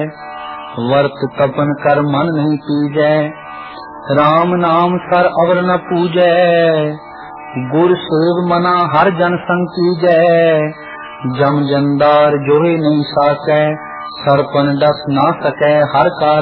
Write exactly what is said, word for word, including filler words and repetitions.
वर्त तपन कर मन नहीं पीजै। राम नाम सर अवर न पूजै, गुर सेव मना हर जन संग कीजै। जम जंदार जोहे नहीं साकै, सरपन डस ना सकै हर कार